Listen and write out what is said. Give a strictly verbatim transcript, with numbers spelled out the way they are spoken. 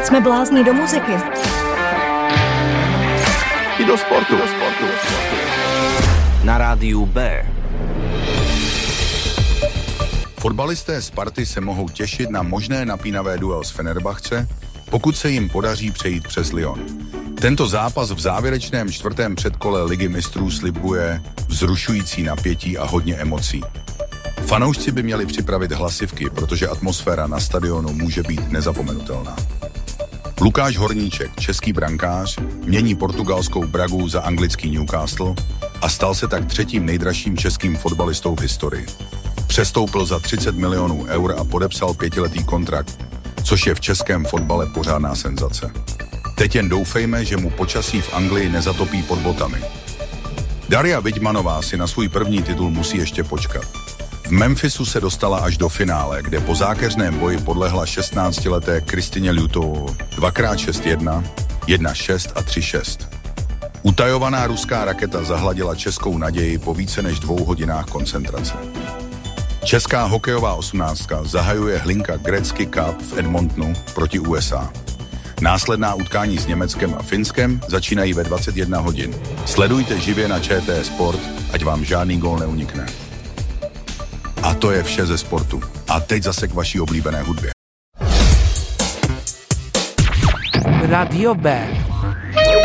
Jsme blázni do muziky. I do sportu. Do sportu. Na rádiu B. Fotbalisté Sparty se mohou těšit na možné napínavé duel s Fenerbahce, pokud se jim podaří přejít přes Lyon. Tento zápas v závěrečném čtvrtém předkole Ligy mistrů slibuje vzrušující napětí a hodně emocí. Fanoušci by měli připravit hlasivky, protože atmosféra na stadionu může být nezapomenutelná. Lukáš Horníček, český brankář, mění portugalskou Bragu za anglický Newcastle a stal se tak třetím nejdražším českým fotbalistou v historii. Přestoupil za třicet milionů eur a podepsal pětiletý kontrakt, což je v českém fotbale pořádná senzace. Teď jen doufejme, že mu počasí v Anglii nezatopí pod botami. Daria Vidmanová si na svůj první titul musí ještě počkat. V Memphisu se dostala až do finále, kde po zákeřném boji podlehla šestnáctileté Kristině Ljutovou dvakrát šest jedna, jedna šest a tři šest. Utajovaná ruská raketa zahladila českou naději po více než dvou hodinách koncentrace. Česká hokejová osmnáctka zahajuje Hlinka Gretzky Cup v Edmontonu proti U S A. Následná utkání s Německem a Finskem začínají ve dvacet jedna hodin. Sledujte živě na Č T Sport, ať vám žádný gól neunikne. A to je vše ze sportu. A teď zase k vaší oblíbené hudbě. Radio B.